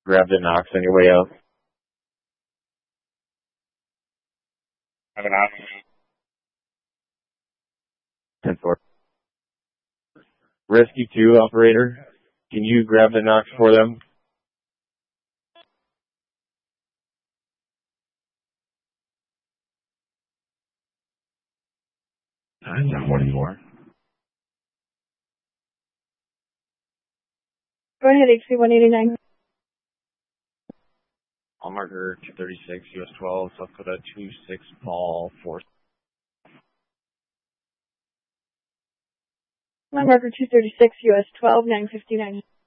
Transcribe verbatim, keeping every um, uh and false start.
grab the Knox on your way out. Have an option. ten four. Rescue two operator, can you grab the Knox for them? I'm not one anymore. Go ahead, H C one eighty-nine. All marker two thirty-six, U S twelve, South Dakota two six, Paul four. Line marker two thirty-six, U S twelve, nine fifty-nine.